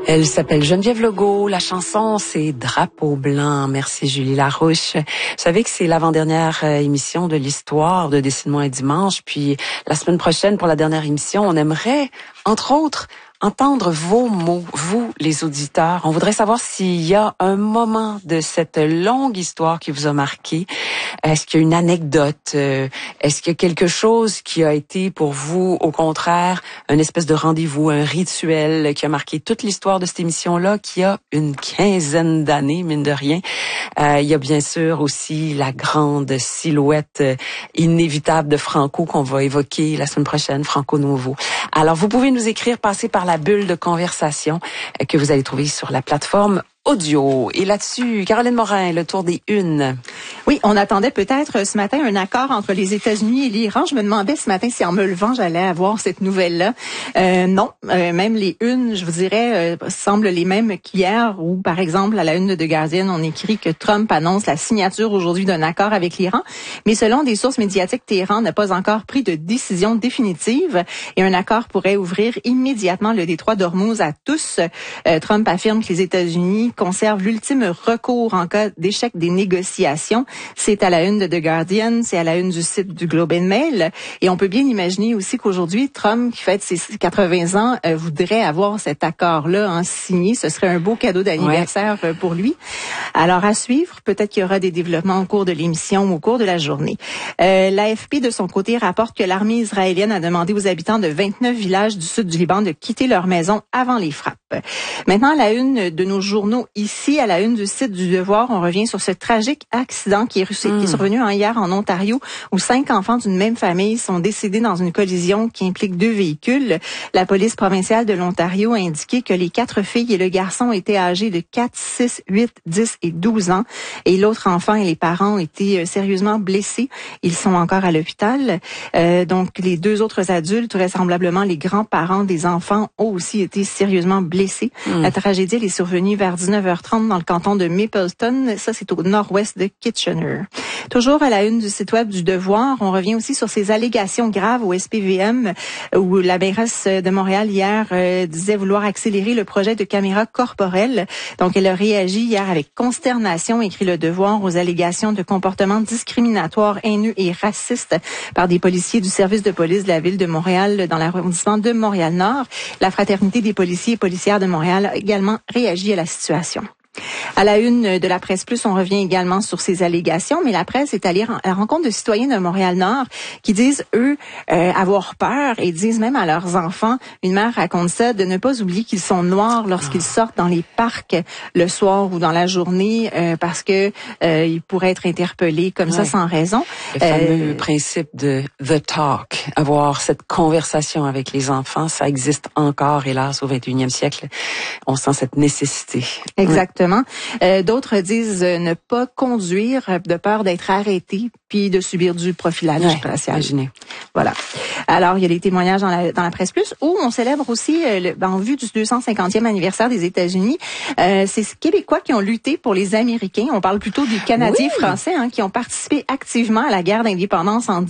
Elle s'appelle Geneviève Legault. La chanson, c'est Drapeau blanc. Merci Julie Larouche. Vous savez que c'est l'avant-dernière émission de l'histoire de Dessine-moi un dimanche. Puis la semaine prochaine, pour la dernière émission, on aimerait, entre autres, entendre vos mots, vous, les auditeurs. On voudrait savoir s'il y a un moment de cette longue histoire qui vous a marqué. Est-ce qu'il y a une anecdote? Est-ce qu'il y a quelque chose qui a été pour vous, au contraire, une espèce de rendez-vous, un rituel qui a marqué toute l'histoire de cette émission-là, qui a une quinzaine d'années, mine de rien? Il y a bien sûr aussi la grande silhouette inévitable de Franco qu'on va évoquer la semaine prochaine, Franco Nouveau. Alors, vous pouvez nous écrire, passer par la bulle de conversation que vous allez trouver sur la plateforme audio. Et là-dessus, Caroline Morin, le tour des unes. Oui, on attendait peut-être ce matin un accord entre les États-Unis et l'Iran. Je me demandais ce matin si en me levant, j'allais avoir cette nouvelle-là. Non, même les unes, je vous dirais, semblent les mêmes qu'hier, où par exemple, à la une de The Guardian, on écrit que Trump annonce la signature aujourd'hui d'un accord avec l'Iran. Mais selon des sources médiatiques, Téhéran n'a pas encore pris de décision définitive et un accord pourrait ouvrir immédiatement le détroit d'Ormuz à tous. Trump affirme que les États-Unis conserve l'ultime recours en cas d'échec des négociations. C'est à la une de The Guardian, c'est à la une du site du Globe and Mail. Et on peut bien imaginer aussi qu'aujourd'hui, Trump, qui fête ses 80 ans, voudrait avoir cet accord-là signé. Ce serait un beau cadeau d'anniversaire pour lui. Alors, à suivre, peut-être qu'il y aura des développements au cours de l'émission ou au cours de la journée. L'AFP, de son côté, rapporte que l'armée israélienne a demandé aux habitants de 29 villages du sud du Liban de quitter leur maison avant les frappes. Maintenant, à la une de nos journaux, ici, à la une du site du Devoir, on revient sur ce tragique accident qui est survenu hier en Ontario, où 5 enfants d'une même famille sont décédés dans une collision qui implique 2 véhicules. La police provinciale de l'Ontario a indiqué que les 4 filles et le garçon étaient âgés de 4, 6, 8, 10 et 12 ans. Et l'autre enfant et les parents ont été sérieusement blessés. Ils sont encore à l'hôpital. Donc, les 2 autres adultes, vraisemblablement les grands-parents des enfants, ont aussi été sérieusement blessés. La tragédie, elle est survenue vers 19h30 dans le canton de Mapleton. Ça, c'est au nord-ouest de Kitchener. Toujours à la une du site web du Devoir, on revient aussi sur ces allégations graves au SPVM, où la mairesse de Montréal hier disait vouloir accélérer le projet de caméras corporelles. Donc, elle a réagi hier avec consternation, écrit le Devoir, aux allégations de comportements discriminatoires, haineux et racistes par des policiers du service de police de la ville de Montréal dans l'arrondissement de Montréal-Nord. La Fraternité des policiers et policières de Montréal a également réagi à la situation. À la une de la Presse Plus, on revient également sur ces allégations, mais la presse est allée à la rencontre de citoyens de Montréal-Nord qui disent, eux, avoir peur et disent même à leurs enfants, une mère raconte ça, de ne pas oublier qu'ils sont noirs lorsqu'ils sortent dans les parcs le soir ou dans la journée parce que ils pourraient être interpellés comme ça sans raison. Le fameux principe de the talk, avoir cette conversation avec les enfants, ça existe encore, hélas, au 21e siècle. On sent cette nécessité. Exactement. D'autres disent ne pas conduire de peur d'être arrêté puis de subir du profilage racial. Imaginez. Voilà. Alors, il y a des témoignages dans la Presse Plus où on célèbre aussi, en vue du 250e anniversaire des États-Unis, ces Québécois qui ont lutté pour les Américains. On parle plutôt des Canadiens français qui ont participé activement à la guerre d'indépendance en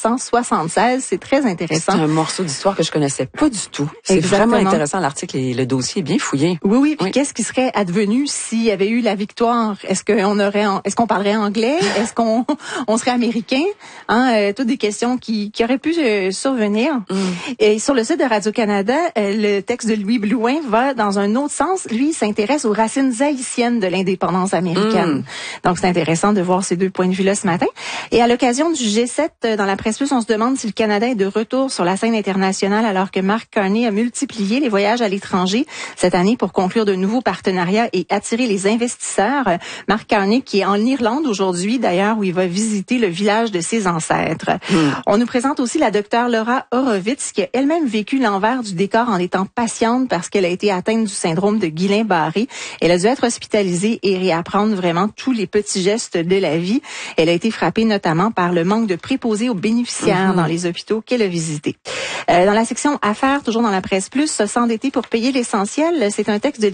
1776. C'est très intéressant. C'est un morceau d'histoire que je connaissais pas du tout. C'est vraiment intéressant, l'article et le dossier est bien fouillé. Oui. Puis qu'est-ce qui serait advenu s'il y avait eu la victoire? Est-ce qu'on parlerait anglais? Est-ce qu'on serait américain? Toutes des questions qui auraient pu survenir. Et sur le site de Radio-Canada, le texte de Louis Blouin va dans un autre sens. Lui, il s'intéresse aux racines haïtiennes de l'indépendance américaine. Donc, c'est intéressant de voir ces 2 points de vue-là ce matin. Et à l'occasion du G7, dans la Presse Plus, on se demande si le Canada est de retour sur la scène internationale alors que Mark Carney a multiplié les voyages à l'étranger cette année pour conclure de nouveaux partenariats et attirer les investisseurs. Mark Carney qui est en Irlande aujourd'hui, d'ailleurs, où il va visiter le village de ses ancêtres. On nous présente aussi la docteure Laura Horowitz qui a elle-même vécu l'envers du décor en étant patiente parce qu'elle a été atteinte du syndrome de Guillain-Barré. Elle a dû être hospitalisée et réapprendre vraiment tous les petits gestes de la vie. Elle a été frappée notamment par le manque de préposés aux bénéficiaires dans les hôpitaux qu'elle a visités. Dans la section Affaires, toujours dans la Presse Plus, s'endetter pour payer l'essentiel, c'est un texte de